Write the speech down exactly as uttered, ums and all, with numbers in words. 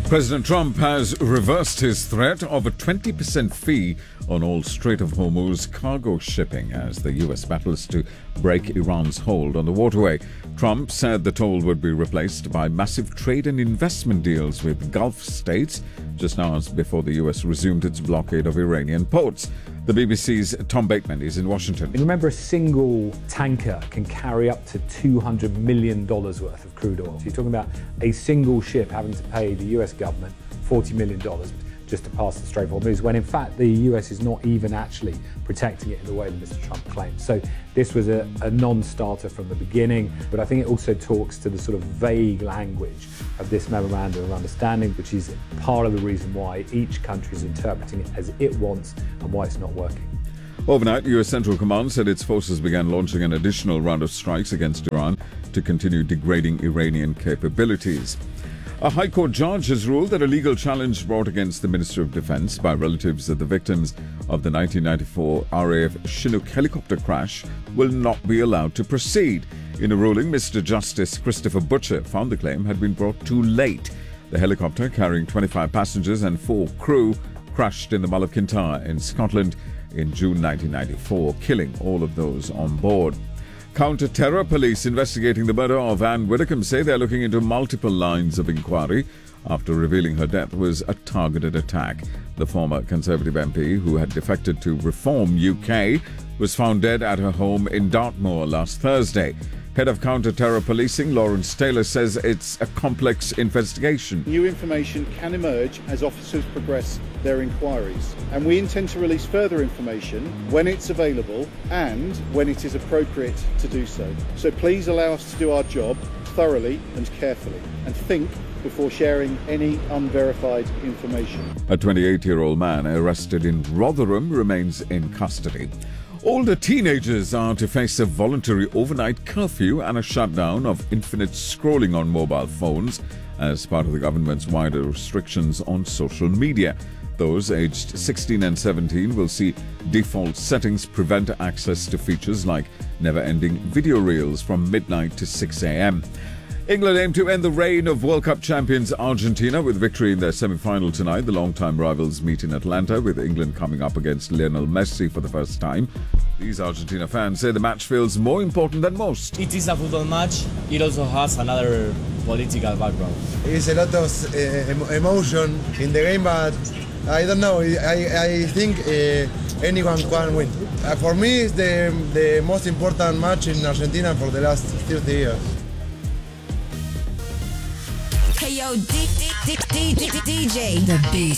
President Trump has reversed his threat of a twenty percent fee on all Strait of Hormuz cargo shipping as the U S battles to break Iran's hold on the waterway. Trump said the toll would be replaced by massive trade and investment deals with Gulf states just hours before the U S resumed its blockade of Iranian ports. The B B C's Tom Bateman is in Washington. Remember, a single tanker can carry up to two hundred million dollars worth of crude oil. So you're talking about a single ship having to pay the U S government forty million dollars just to pass the Strait of Hormuz, when in fact the U S is not even actually protecting it in the way that Mister Trump claims. So this was a, a non-starter from the beginning, but I think it also talks to the sort of vague language of this memorandum of understanding, which is part of the reason why each country is interpreting it as it wants and why it's not working. Overnight, U S Central Command said its forces began launching an additional round of strikes against Iran to continue degrading Iranian capabilities. A High Court judge has ruled that a legal challenge brought against the Minister of Defense by relatives of the victims of the nineteen ninety-four R A F Chinook helicopter crash will not be allowed to proceed. In a ruling, Mister Justice Christopher Butcher found the claim had been brought too late. The helicopter, carrying twenty-five passengers and four crew, crashed in the Mull of Kintyre in Scotland in June nineteen ninety-four, killing all of those on board. Counter-terror police investigating the murder of Anne Widdecombe say they're looking into multiple lines of inquiry after revealing her death was a targeted attack. The former Conservative M P, who had defected to Reform U K, was found dead at her home in Dartmoor last Thursday. Head of Counter-Terror Policing, Lawrence Taylor, says it's a complex investigation. New information can emerge as officers progress their inquiries, and we intend to release further information when it's available and when it is appropriate to do so. So please allow us to do our job thoroughly and carefully, and think before sharing any unverified information. A twenty-eight-year-old man arrested in Rotherham remains in custody. Older teenagers are to face a voluntary overnight curfew and a shutdown of infinite scrolling on mobile phones as part of the government's wider restrictions on social media. Those aged sixteen and seventeen will see default settings prevent access to features like never-ending video reels from midnight to six a.m. England aim to end the reign of World Cup champions Argentina with victory in their semi-final tonight. The long-time rivals meet in Atlanta, with England coming up against Lionel Messi for the first time. These Argentina fans say the match feels more important than most. It is a football match. It also has another political background. It's a lot of uh, emotion in the game, but I don't know. I, I think uh, anyone can win. Uh, for me, it's the, the most important match in Argentina for the last thirty years. Hey yo, D D D D D J The Beast.